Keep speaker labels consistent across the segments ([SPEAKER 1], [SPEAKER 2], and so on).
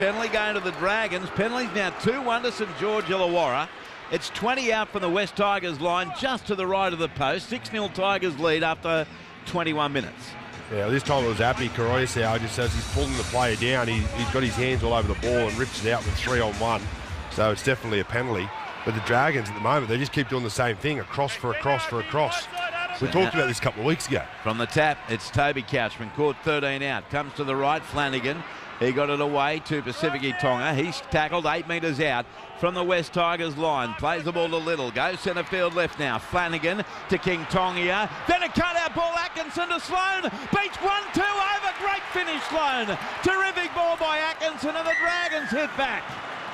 [SPEAKER 1] Penley going to the Dragons. Penley's now 2-1 to St George Illawarra. It's 20 out from the West Tigers line, just to the right of the post. 6-0 Tigers lead after 21 minutes.
[SPEAKER 2] Yeah, this time it was Appy Karoyasau, just as he's pulling the player down, he's got his hands all over the ball and rips it out with 3-on-1. So it's definitely a penalty. But the Dragons at the moment, they just keep doing the same thing, a cross for a cross for a cross. We talked about this a couple of weeks ago.
[SPEAKER 1] From the tap, it's Toby Couchman, caught 13 out. Comes to the right, Flanagan. He got it away to Pacific Tonga. He's tackled 8 metres out from the West Tigers line. Plays the ball to Little. Goes centre field left now. Flanagan to King Tongia. Then a cut-out ball. Atkinson to Sloan. Beats 1-2 over. Great finish, Sloan. Terrific ball by Atkinson, and the Dragons hit back.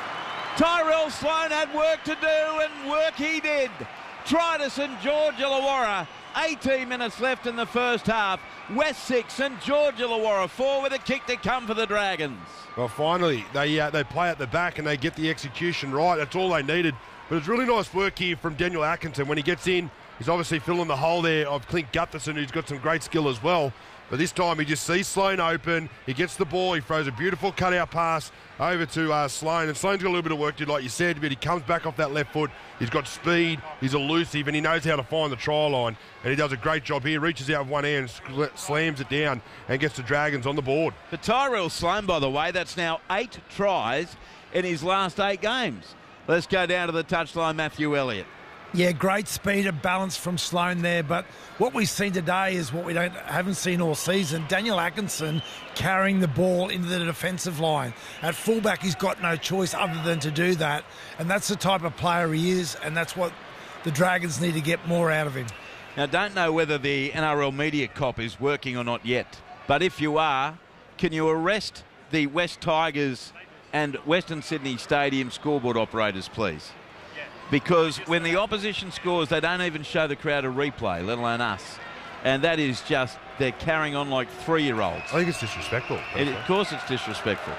[SPEAKER 1] Tyrell Sloan had work to do, and work he did. Try to St George Illawarra. 18 minutes left in the first half. West 6, St George Illawarra 4 with a kick to come for the Dragons.
[SPEAKER 2] Well, finally, they play at the back and they get the execution right. That's all they needed. But it's really nice work here from Daniel Atkinson. When he gets in, he's obviously filling the hole there of Clint Gutherson, who's got some great skill as well. But this time he just sees Sloan open. He gets the ball. He throws a beautiful cutout pass over to Sloan. And Sloan's got a little bit of work to do, like you said, but he comes back off that left foot. He's got speed. He's elusive, and he knows how to find the try line. And he does a great job here. Reaches out with one hand, slams it down, and gets the Dragons on the board.
[SPEAKER 1] For Tyrell Sloan, by the way, that's now 8 tries in his last 8 games. Let's go down to the touchline, Matthew Elliott.
[SPEAKER 3] Yeah, great speed and balance from Sloan there, but what we've seen today is what we haven't seen all season. Daniel Atkinson carrying the ball into the defensive line. At fullback, he's got no choice other than to do that, and that's the type of player he is, and that's what the Dragons need to get more out of him.
[SPEAKER 1] Now, don't know whether the NRL Media Cop is working or not yet, but if you are, can you arrest the West Tigers and Western Sydney Stadium scoreboard operators, please? Because when the opposition scores, they don't even show the crowd a replay, let alone us. And that is just, they're carrying on like 3-year-olds.
[SPEAKER 2] I think it's disrespectful.
[SPEAKER 1] Of course it's disrespectful.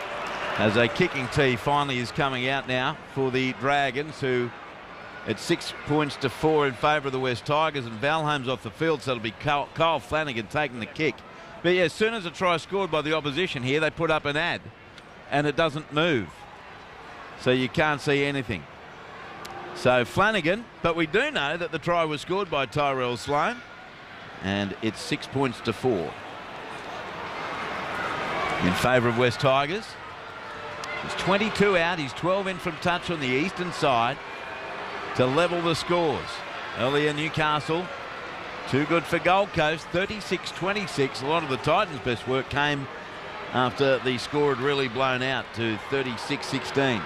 [SPEAKER 1] As a kicking tee finally is coming out now for the Dragons, who it's 6 points to 4 in favour of the West Tigers, and Valholm's off the field, so it'll be Kyle Flanagan taking the kick. But yeah, as soon as a try scored by the opposition here, they put up an ad, and it doesn't move. So you can't see anything. So Flanagan, but we do know that the try was scored by Tyrell Sloan, and it's 6 points to 4 in favour of West Tigers. He's 22 out, he's 12 in from touch on the eastern side to level the scores. Earlier Newcastle, too good for Gold Coast, 36-26. A lot of the Titans' best work came after the score had really blown out to 36-16.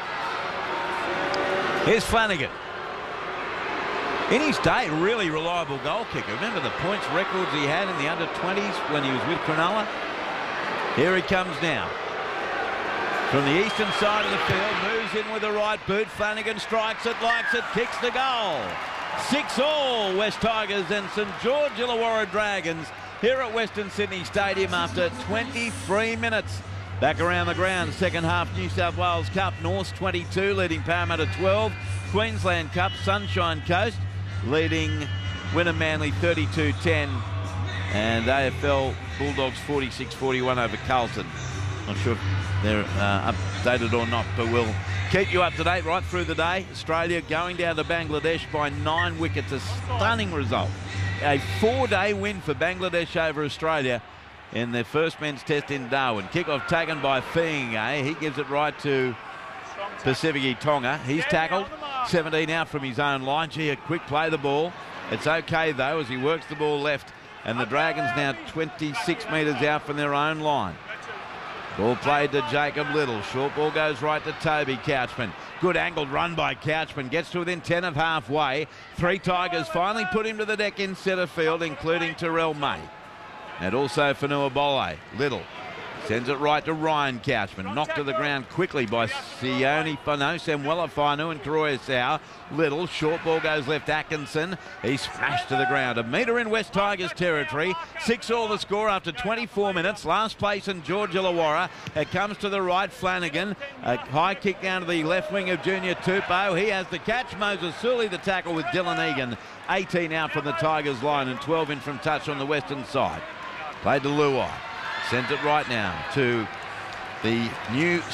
[SPEAKER 1] Here's Flanagan. In his day, really reliable goal kicker. Remember the points records he had in the under-20s when he was with Cronulla? Here he comes now. From the eastern side of the field, moves in with the right boot. Flanagan strikes it, likes it, kicks the goal. 6-all West Tigers and St George Illawarra Dragons here at Western Sydney Stadium after 23 minutes. Back around the ground, second half New South Wales Cup, Norths 22 leading Parramatta 12. Queensland Cup, Sunshine Coast leading Wynnum Manly 32-10. And AFL Bulldogs 46-41 over Carlton. Not sure if they're updated or not, but we'll keep you up to date right through the day. Australia going down to Bangladesh by 9 wickets, a stunning result. A 4-day win for Bangladesh over Australia in their first men's test in Darwin. Kick-off taken by Fiinga. He gives it right to Pacific Tonga. He's tackled. 17 out from his own line. Gee, a quick play the ball. It's okay, though, as he works the ball left. And the Dragons now 26 metres out from their own line. Ball played to Jacob Little. Short ball goes right to Toby Couchman. Good angled run by Couchman. Gets to within 10 of halfway. 3 Tigers finally put him to the deck in centre field, including Terrell May. And also Fanua Bole. Little sends it right to Ryan Couchman. Knocked to the ground quickly by Samuela Fanu and Karoyasau. Little, short ball goes left Atkinson. He's smashed to the ground. A metre in West Tigers territory. 6-all the score after 24 minutes. Last place in George Illawarra. It comes to the right, Flanagan. A high kick down to the left wing of Junior Tupou. He has the catch. Moses Sully the tackle with Dylan Egan. 18 out from the Tigers line and 12 in from touch on the western side. Played to Luai. Sends it right now to the new